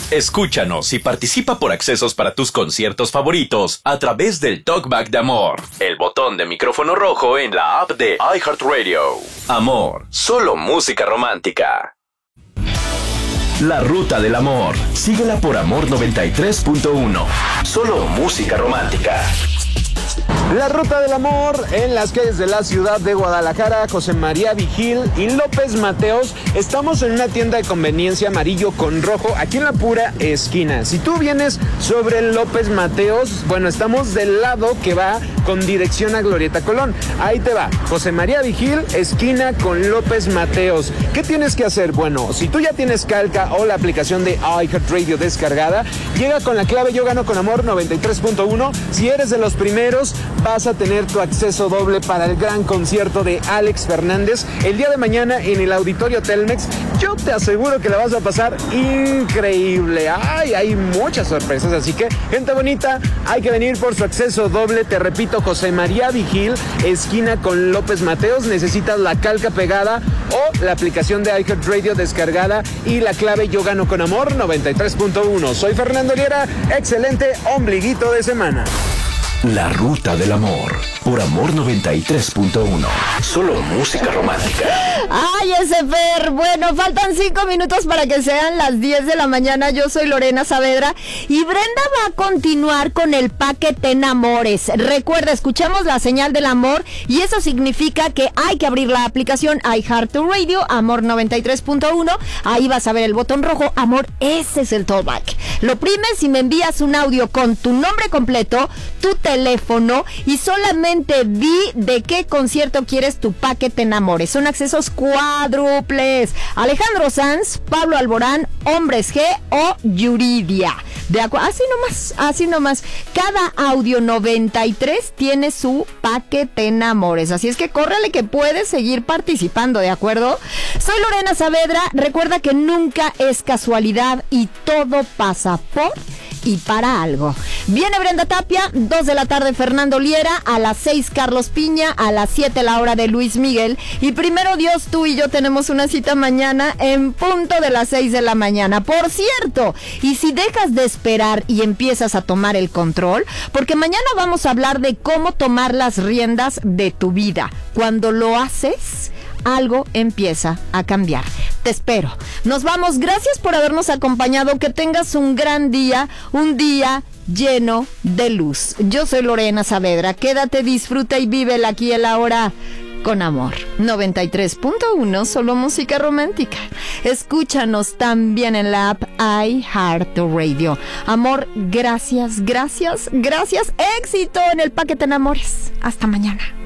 Escúchanos y participa por accesos para tus conciertos favoritos a través del Talkback de Amor, el botón de micrófono rojo en la app de iHeartRadio. Amor, solo música romántica. La Ruta del Amor. Síguela por Amor 93.1. Solo música romántica. La Ruta del Amor en las calles de la ciudad de Guadalajara, José María Vigil y López Mateos. Estamos en una tienda de conveniencia amarillo con rojo, aquí en la pura esquina. Si tú vienes sobre López Mateos, bueno, estamos del lado que va con dirección a Glorieta Colón. Ahí te va, José María Vigil, esquina con López Mateos. ¿Qué tienes que hacer? Bueno, si tú ya tienes Calca o la aplicación de iHeartRadio descargada, llega con la clave Yo Gano con Amor 93.1. Si eres de los primeros, vas a tener tu acceso doble para el gran concierto de Alex Fernández el día de mañana en el Auditorio Telmex. Yo te aseguro que la vas a pasar increíble. Ay, hay muchas sorpresas, así que, gente bonita, hay que venir por su acceso doble. Te repito, José María Vigil, esquina con López Mateos. Necesitas la Calca pegada o la aplicación de iHeartRadio descargada y la clave Yo Gano con Amor 93.1. Soy Fernando Liera, excelente ombliguito de semana. La Ruta del Amor, por Amor 93.1. Solo música romántica. Ay, ese Fer. Bueno, faltan 5 minutos para que sean las 10 de la mañana. Yo soy Lorena Saavedra y Brenda va a continuar con el paquete Enamores. Recuerda, escuchamos la señal del amor y eso significa que hay que abrir la aplicación iHeartRadio, Amor 93.1. Ahí vas a ver el botón rojo, Amor, ese es el talkback. Lo primes y me envías un audio con tu nombre completo, tu teléfono y solamente di de qué concierto quieres tu paquete Enamores. Son accesos cuádruples. Alejandro Sanz, Pablo Alborán, Hombres G o Yuridia. Así nomás. Cada audio 93 tiene su paquete Enamores. Así es que córrele que puedes seguir participando, ¿de acuerdo? Soy Lorena Saavedra. Recuerda que nunca es casualidad y todo pasa por y para algo. Viene Brenda Tapia, 2 de la tarde Fernando Liera, a las 6 Carlos Piña, a las 7 la hora de Luis Miguel. Y primero Dios, tú y yo tenemos una cita mañana en punto de las 6 de la mañana. Por cierto, y si dejas de esperar y empiezas a tomar el control, porque mañana vamos a hablar de cómo tomar las riendas de tu vida. Cuando lo haces, algo empieza a cambiar. Te espero. Nos vamos. Gracias por habernos acompañado. Que tengas un gran día, un día lleno de luz. Yo soy Lorena Saavedra. Quédate, disfruta y vive el aquí y el ahora con Amor 93.1, solo música romántica. Escúchanos también en la app iHeartRadio. Amor, gracias. Éxito en el paquete Enamores. Hasta mañana.